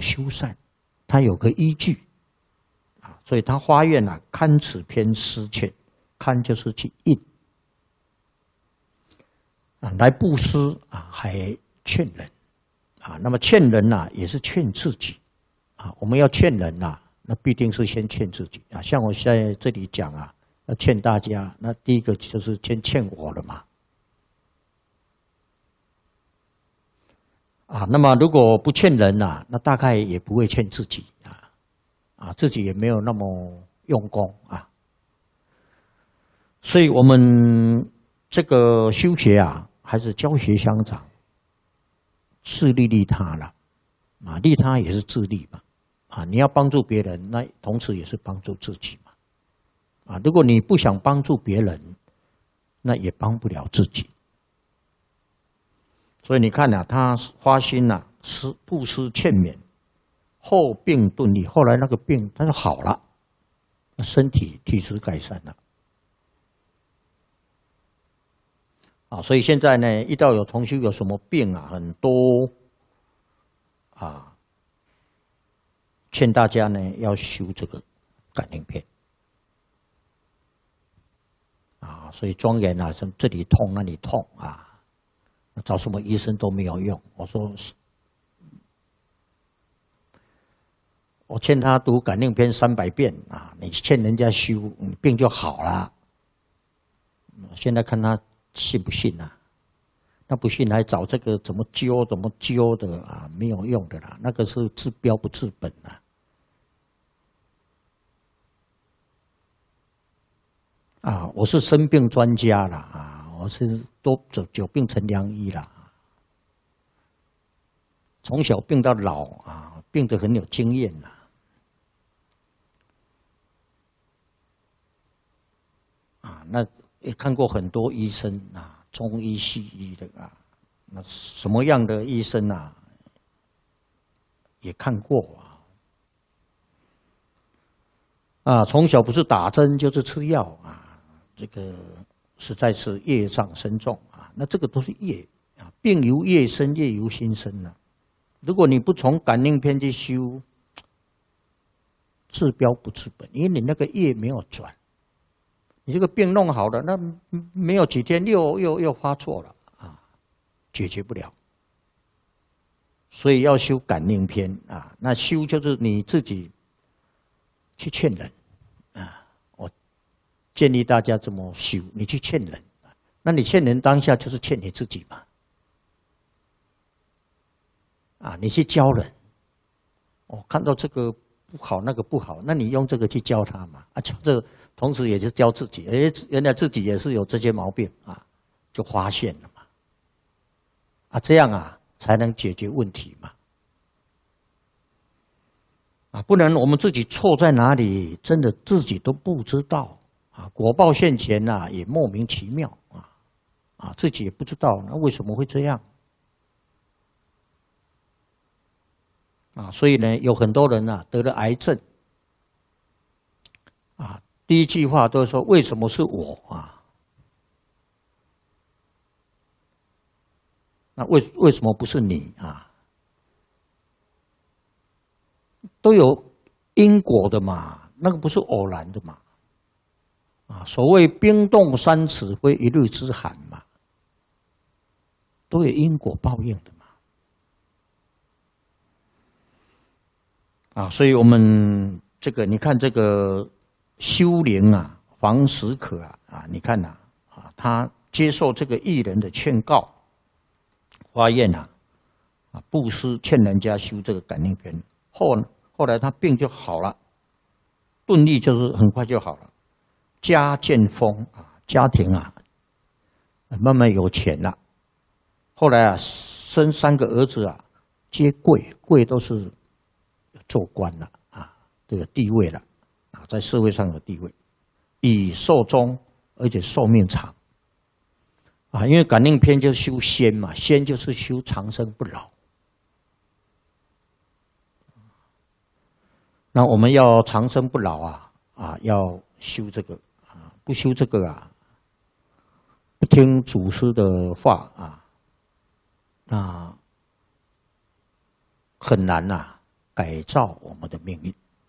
修缮，它有个依据啊，所以他发愿啊，堪此篇诗劝，堪就是去印啊，来布施啊，还劝人啊。那么劝人呐，也是劝自己啊。我们要劝人呐，那必定是先劝自己啊。像我现在这里讲啊，要劝大家，那第一个就是先劝我了嘛。啊，那么如果不劝人呐，那大概也不会劝自己啊，自己也没有那么用功啊。所以我们这个修学啊，还是教学相长，自利利他了啊，利他也是自利嘛啊，你要帮助别人，那同时也是帮助自己嘛啊。如果你不想帮助别人，那也帮不了自己。所以你看啊，他发心啊，布施劝勉，后病顿利，后来那个病他就好了，身体体质改善了。啊，所以现在呢，遇到有同修有什么病啊，很多啊，劝大家呢要修这个感应篇啊，所以庄严啊，什么这里痛那里痛啊。找什么医生都没有用。我说，我劝他读感应篇300遍啊，你劝人家修，你病就好了。现在看他信不信啊？他不信还找这个怎么揪的啊，没有用的啦，那个是治标不治本啊。啊，我是生病专家啦啊。我是都久病成良医啦，从小病到老啊，病得很有经验呐。啊，那也看过很多医生啊，中医、西医的啊，那什么样的医生啊，也看过啊。啊，从小不是打针就是吃药啊，这个。实在是业障深重啊！那这个都是业啊，病由业生，业由心生啊。如果你不从感应篇去修，治标不治本，因为你那个业没有转，你这个病弄好了，那没有几天又发作了啊，解决不了。所以要修感应篇啊，那修就是你自己去劝人。建议大家这么修，你去劝人，那你劝人当下就是劝你自己嘛。啊，你去教人，哦，看到这个不好，那个不好，那你用这个去教他嘛。啊，教这个同时也是教自己，原来自己也是有这些毛病啊，就发现了嘛。啊，这样啊才能解决问题嘛。啊，不然我们自己错在哪里，真的自己都不知道。啊，果报现前呐，也莫名其妙啊，自己也不知道那为什么会这样啊？所以呢，有很多人啊得了癌症啊，第一句话都是说为什么是我啊？那为什么不是你啊？都有因果的嘛，那个不是偶然的嘛。啊，所谓冰冻三尺非一日之寒嘛，都有因果报应的嘛。啊，所以我们这个，你看这个修灵啊，黄石可啊，你看呐啊，他接受这个艺人的劝告，发愿啊，布施劝人家修这个感应篇，后来他病就好了，顿利就是很快就好了。家见丰啊，家庭啊，慢慢有钱了。后来啊，生3个儿子啊，皆贵都是做官了啊，都有地位了啊，在社会上有地位，以寿终，而且寿命长啊。因为感应篇就修仙嘛，仙就是修长生不老。那我们要长生不老啊，要修这个。不修这个啊，不听祖师的话啊，那很难呐， 改造我们的命运。